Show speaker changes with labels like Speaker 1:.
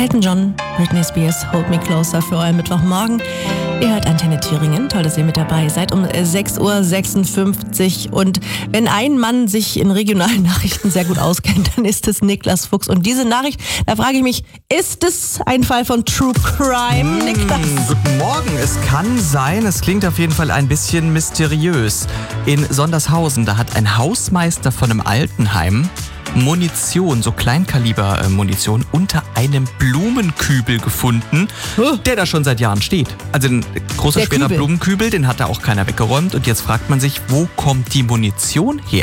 Speaker 1: Elton John, Britney Spears, Hold Me Closer für euren Mittwochmorgen. Ihr hört Antenne Thüringen. Toll, dass ihr mit dabei seid um 6.56 Uhr. Und wenn ein Mann sich in regionalen Nachrichten sehr gut auskennt, dann ist es Niklas Fuchs. Und diese Nachricht, da frage ich mich, ist es ein Fall von True Crime, Niklas?
Speaker 2: Guten Morgen. Es kann sein, es klingt auf jeden Fall ein bisschen mysteriös. In Sondershausen, da hat ein Hausmeister von einem Altenheim Munition, so Kleinkaliber-Munition, unter einem Blumenkübel gefunden, der da schon seit Jahren steht. Also ein großer, schwerer Blumenkübel, den hat da auch keiner weggeräumt. Und jetzt fragt man sich, wo kommt die Munition her?